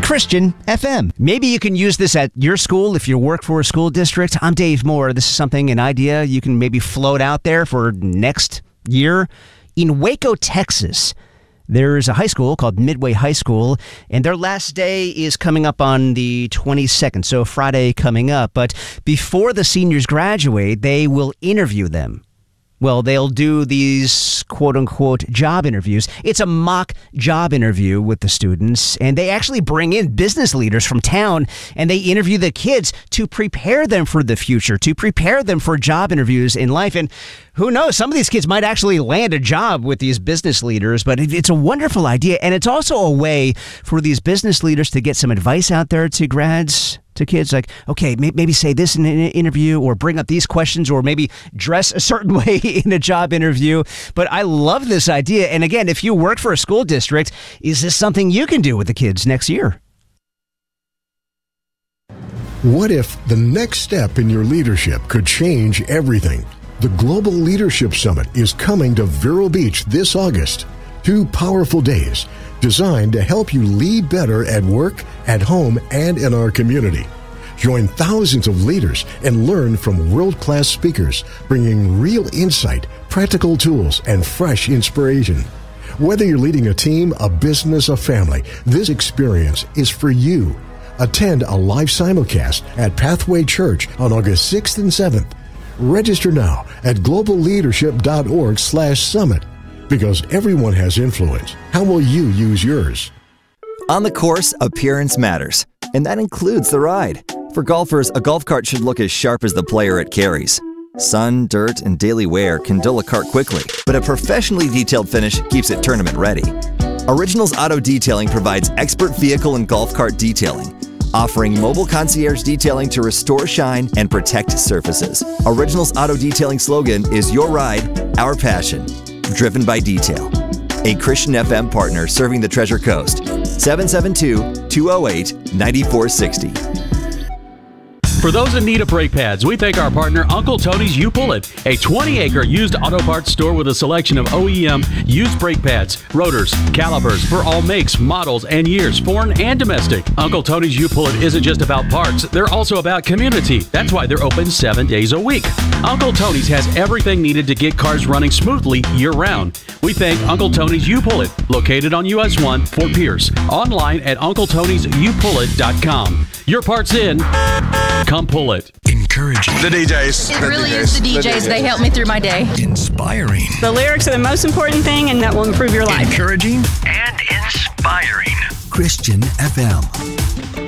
Christian FM. Maybe you can use this at your school if you work for a school district. I'm Dave Moore. This is an idea you can maybe float out there for next year. In Waco, Texas, there's a high school called Midway High School, and their last day is coming up on the 22nd, so Friday coming up. But before the seniors graduate, they will interview them. Well, they'll do these quote-unquote job interviews. It's a mock job interview with the students, and they actually bring in business leaders from town, and they interview the kids to prepare them for the future, to prepare them for job interviews in life. And who knows, some of these kids might actually land a job with these business leaders, but it's a wonderful idea, and it's also a way for these business leaders to get some advice out there to grads, to kids, like, okay, maybe say this in an interview, or bring up these questions, or maybe dress a certain way in a job interview. But I love this idea. And again, if you work for a school district, is this something you can do with the kids next year? What if the next step in your leadership could change everything? The Global Leadership Summit is coming to Vero Beach this August. 2 powerful days designed to help you lead better at work, at home, and in our community. Join thousands of leaders and learn from world-class speakers, bringing real insight, practical tools, and fresh inspiration. Whether you're leading a team, a business, a family, this experience is for you. Attend a live simulcast at Pathway Church on August 6th and 7th. Register now at globalleadership.org/summit. Because everyone has influence. How will you use yours? On the course, appearance matters, and that includes the ride. For golfers, a golf cart should look as sharp as the player it carries. Sun, dirt, and daily wear can dull a cart quickly, but a professionally detailed finish keeps it tournament ready. Originals Auto Detailing provides expert vehicle and golf cart detailing, offering mobile concierge detailing to restore shine and protect surfaces. Originals Auto Detailing slogan is your ride, our passion. Driven by Detail. A Christian FM partner serving the Treasure Coast. 772-208-9460. For those in need of brake pads, we thank our partner Uncle Tony's U-Pull-It, a 20-acre used auto parts store with a selection of OEM used brake pads, rotors, calipers for all makes, models, and years, foreign and domestic. Uncle Tony's U-Pull-It isn't just about parts, they're also about community. That's why they're open 7 days a week. Uncle Tony's has everything needed to get cars running smoothly year-round. We thank Uncle Tony's U-Pull-It, located on US 1, Fort Pierce. Online at UncleTony'sUPullIt.com. Your part's in. Come pull it. Encouraging. The DJs. It really is the DJs. They help me through my day. Inspiring. The lyrics are the most important thing, and that will improve your life. Encouraging and inspiring. Christian FM.